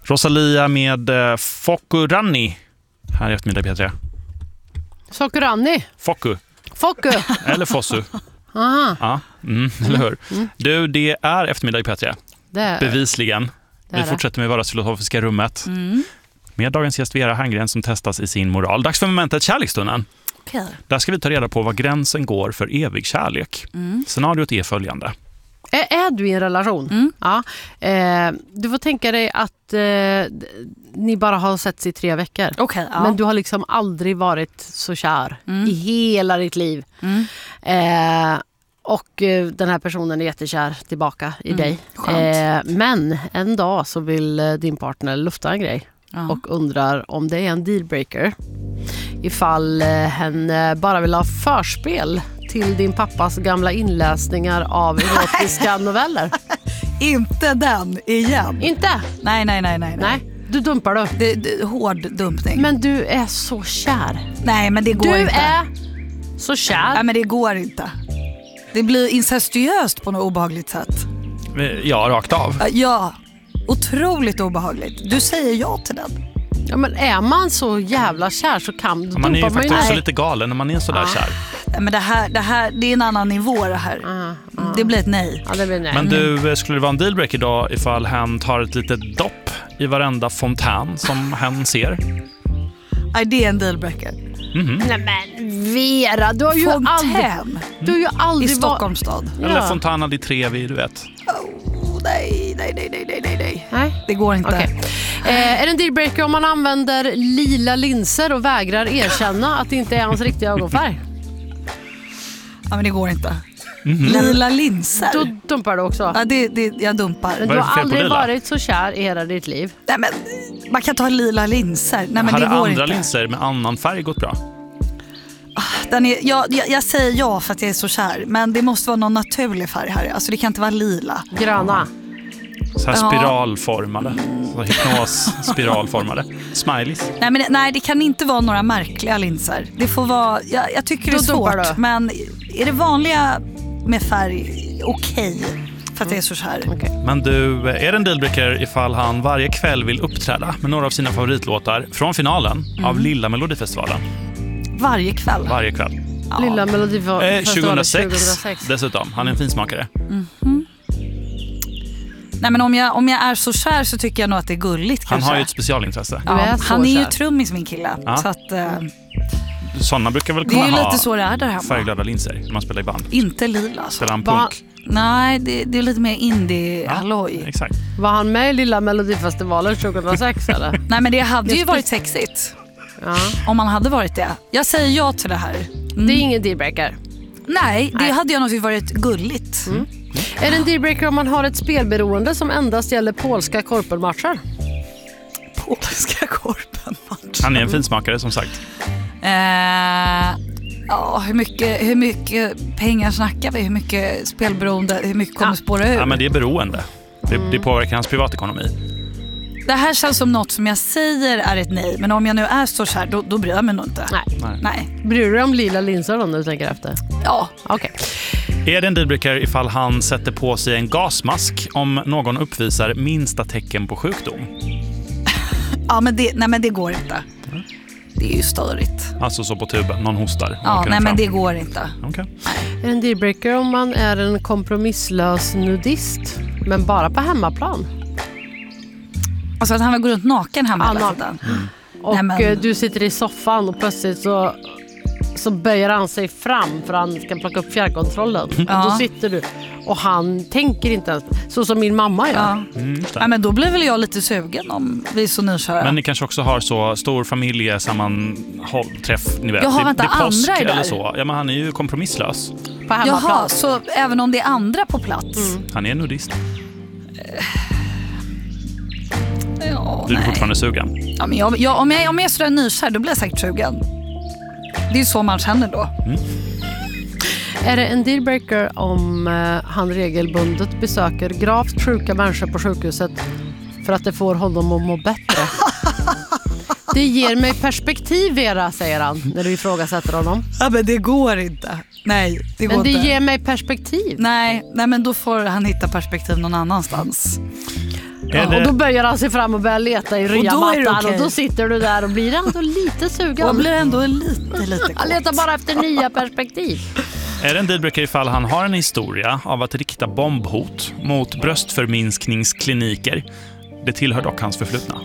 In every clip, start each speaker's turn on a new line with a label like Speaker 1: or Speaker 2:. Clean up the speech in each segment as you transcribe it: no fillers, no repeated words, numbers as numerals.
Speaker 1: Rosalia med Fokurani här i eftermiddag, Petra.
Speaker 2: Sokurani?
Speaker 1: Foku. Eller Fossu.
Speaker 2: Aha.
Speaker 1: Ja, eller hur? Du, det är eftermiddag i Petra. Bevisligen. Vi fortsätter med vardagsfilosofiska rummet. Med dagens gäst Vera Herngren som testas i sin moral. Dags för momentet kärlekstunden.
Speaker 3: Okay.
Speaker 1: Där ska vi ta reda på var gränsen går för evig kärlek. Scenariot är följande.
Speaker 2: Är du i en relation? Ja. Du får tänka dig att ni bara har setts i 3 veckor.
Speaker 3: Okay, ja.
Speaker 2: Men du har liksom aldrig varit så kär i hela ditt liv. Och den här personen är jättekär tillbaka i dig. Men en dag så vill din partner lufta en grej. Och undrar om det är en dealbreaker. Ifall hen bara vill ha förspel till din pappas gamla inläsningar av erotiska noveller.
Speaker 3: Inte den igen.
Speaker 2: Inte?
Speaker 3: Nej.
Speaker 2: Du dumpar då.
Speaker 3: Det hård dumpning.
Speaker 2: Men du är så kär.
Speaker 3: Nej, men det går inte.
Speaker 2: Du är så kär.
Speaker 3: Nej, men det går inte. Det blir incestuöst på något obehagligt sätt.
Speaker 1: Ja, rakt av.
Speaker 3: Ja, otroligt obehagligt. Du säger ja till den.
Speaker 2: Ja, men är man så jävla kär så kan du.
Speaker 1: Man är ju faktiskt också lite galen när man är så där kär.
Speaker 3: Men det här det är en annan nivå det här. Det blir ett nej.
Speaker 2: Ja, det blir nej.
Speaker 1: Men du, skulle det vara en dealbreaker idag ifall hen tar ett litet dopp i varenda fontän som hen ser?
Speaker 3: Nej, det är en dealbreaker.
Speaker 2: Nej men Vera, du har ju
Speaker 3: fontän.
Speaker 2: Du har ju aldrig
Speaker 3: i Stockholms stad.
Speaker 1: Eller Fontana di Trevi, du vet.
Speaker 3: Nej. Det går inte.
Speaker 2: Okay. Är det en dealbreaker om man använder lila linser och vägrar erkänna att det inte är hans riktiga ögonfärg?
Speaker 3: Ja, men det går inte. Lila linser.
Speaker 2: Då dumpar du också.
Speaker 3: Ja, jag dumpar.
Speaker 2: Men du har aldrig varit så kär i hela ditt liv.
Speaker 3: Nej, men man kan ta lila linser. Nej, men det går inte.
Speaker 1: Har andra linser med annan färg gått bra?
Speaker 3: Jag säger ja för att jag är så kär. Men det måste vara någon naturlig färg här. Alltså det kan inte vara lila.
Speaker 2: Gröna.
Speaker 1: Så här spiralformade. Spiralformade. Smileys.
Speaker 3: Nej, det kan inte vara några märkliga linser. Det får vara, jag tycker det är svårt. Men är det vanliga med färg okej för att jag är så kär.
Speaker 2: Okay.
Speaker 1: Men du, är det en dealbreaker ifall han varje kväll vill uppträda med några av sina favoritlåtar från finalen av Lilla Melodifestivalen?
Speaker 3: Varje kväll?
Speaker 1: Varje kväll.
Speaker 2: Ja. Lilla Melodifestivalen
Speaker 1: 2006 dessutom. Han är en finsmakare.
Speaker 3: Nej, men om jag är så kär så tycker jag nog att det är gulligt.
Speaker 1: Han har ju ett specialintresse.
Speaker 3: Ja, han är ju trummis min kille. Ja. Så att,
Speaker 1: sådana brukar väl
Speaker 3: kunna ha. Det är ju
Speaker 1: lite
Speaker 3: så det är där hemma.
Speaker 1: Färgglada linser när man spelar i band.
Speaker 3: Inte lila.
Speaker 1: Spelar han punk?
Speaker 3: Nej, det är lite mer indie-halloj.
Speaker 1: Exakt.
Speaker 2: Var han med i Lilla Melodifestivalen 2006 eller?
Speaker 3: Nej, men det hade ju varit sexigt. Ja. Om man hade varit det. Jag säger ja till det här.
Speaker 2: Det är ingen dealbreaker.
Speaker 3: Nej, det hade ju nog varit gulligt.
Speaker 2: Är det en dealbreaker om man har ett spelberoende som endast gäller polska korpenmatcher?
Speaker 3: Polska korpenmatcher?
Speaker 1: Han är en finsmakare som sagt.
Speaker 3: Ja, hur mycket pengar snackar vi? Hur mycket spelberoende? Hur mycket kommer spåra ur?
Speaker 1: Ja, men det är beroende. Det påverkar hans privatekonomi.
Speaker 3: Det här känns som något som jag säger är ett nej. Men om jag nu är så kär, då bryr jag mig nog inte. Nej.
Speaker 2: Bryr du dig om lila linser om du tänker efter?
Speaker 3: Ja.
Speaker 2: Okej.
Speaker 1: Är det en dealbreaker ifall han sätter på sig en gasmask om någon uppvisar minsta tecken på sjukdom?
Speaker 3: Ja, men det går inte. Det är ju störigt.
Speaker 1: Alltså så på tuben, någon hostar.
Speaker 3: Ja, nej men det går inte.
Speaker 1: Okay.
Speaker 2: Är det en dealbreaker om man är en kompromisslös nudist men bara på hemmaplan?
Speaker 3: Alltså att han vill gå runt naken hemma hela tiden.
Speaker 2: Och du sitter i soffan och plötsligt så böjer han sig fram för han ska plocka upp fjärrkontrollen. Och då sitter du och han tänker inte ens, så som min mamma gör.
Speaker 3: Ja, men då blir väl jag lite sugen om vi är så nyköra.
Speaker 1: Men ni kanske också har så stor familjesammanhållträff, ni vet.
Speaker 3: Jaha,
Speaker 1: det är påsk
Speaker 3: andra
Speaker 1: eller så. Ja, men han är ju kompromisslös.
Speaker 2: På hemmaplan.
Speaker 3: Jaha, så även om det är andra på plats?
Speaker 1: Han är nudist.
Speaker 3: Du
Speaker 1: är fortfarande sugen.
Speaker 3: Ja, men om jag är sådär nykär, då blir jag säkert sugen. Det är så man känner då.
Speaker 2: Är det en dealbreaker om han regelbundet besöker gravt sjuka människor på sjukhuset för att det får honom att må bättre? Det ger mig perspektiv, Vera, säger han när du ifrågasätter honom.
Speaker 3: Ja, men det går inte. Nej, det går
Speaker 2: inte. Men det
Speaker 3: inte.
Speaker 2: ger mig perspektiv.
Speaker 3: Nej, men då får han hitta perspektiv någon annanstans.
Speaker 2: Ja, och då böjer han sig fram och börjar leta i ryamattan. Och då sitter du där och blir ändå lite sugen.
Speaker 3: Och blir ändå lite kort.
Speaker 2: Han letar bara efter nya perspektiv.
Speaker 1: Är det en dealbreaker ifall han har en historia av att rikta bombhot mot bröstförminskningskliniker? Det tillhör dock hans förflutna.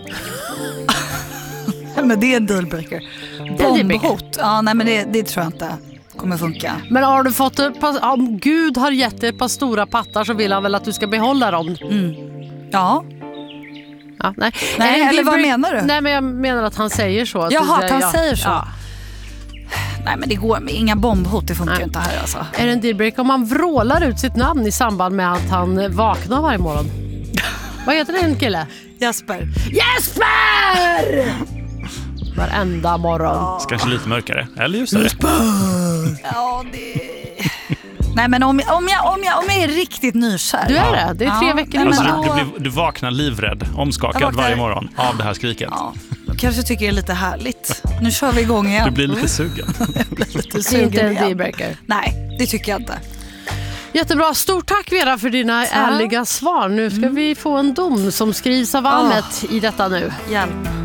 Speaker 3: Men det är en dealbreaker. Bombhot? Ja, nej, men det tror jag inte kommer funka.
Speaker 2: Men har du fått om Gud har gett dig ett par stora pattar så vill han väl att du ska behålla dem?
Speaker 3: Ja.
Speaker 2: Ja, nej,
Speaker 3: eller vad menar du?
Speaker 2: Nej, men jag menar att han säger så.
Speaker 3: Jaha, att han säger så. Ja. Nej, men det går med inga bombhot, det funkar ju inte här alltså.
Speaker 2: Är det en dealbreaker om man vrålar ut sitt namn i samband med att han vaknar varje morgon? Vad heter det, en kille?
Speaker 3: Jesper!
Speaker 2: Varenda morgon.
Speaker 1: Ja. Kanske lite mörkare. Eller just det.
Speaker 3: Ja, det... Nej, men om jag är riktigt nykär.
Speaker 2: Du är det? Det är 3 veckor
Speaker 1: alltså, du vaknar livrädd, omskakad varje morgon av det här skriket.
Speaker 3: Ja, kanske tycker det är lite härligt. Nu kör vi igång igen.
Speaker 1: Du blir lite sugen.
Speaker 3: Jag blir lite sugen.
Speaker 2: Inte en dealbreaker.
Speaker 3: Nej, det tycker jag inte.
Speaker 2: Jättebra. Stort tack, Vera, för dina ärliga svar. Nu ska vi få en dom som skrivs av Ahmet i detta nu.
Speaker 3: Hjälp.